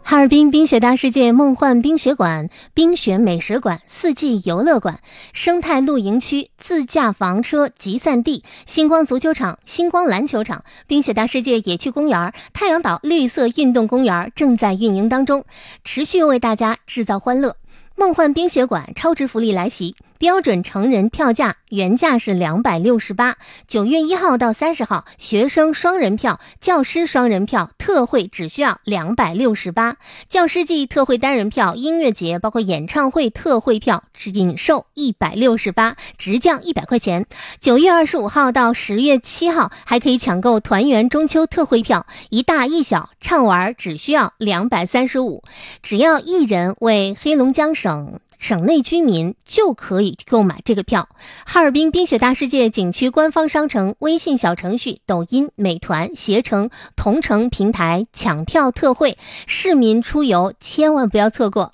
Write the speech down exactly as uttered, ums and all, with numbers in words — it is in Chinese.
哈尔滨冰雪大世界梦幻冰雪馆、冰雪美食馆、四季游乐馆、生态露营区、自驾房车集散地、星光足球场、星光篮球场、冰雪大世界野趣公园、太阳岛绿色运动公园正在运营当中，持续为大家制造欢乐。梦幻冰雪馆超值福利来袭，标准成人票价原价是两百六十八，九月一号到三十号，学生双人票、教师双人票特惠只需要两百六十八，教师季特惠单人票、音乐节包括演唱会特惠票仅售一百六十八，直降一百块钱。九月二十五号到十月七号还可以抢购团圆中秋特惠票，一大一小畅玩只需要两百三十五，只要一人为黑龙江省省省内居民就可以购买这个票。哈尔滨冰雪大世界景区官方商城、微信小程序、抖音、美团、携程、同城平台抢票特惠，市民出游千万不要错过。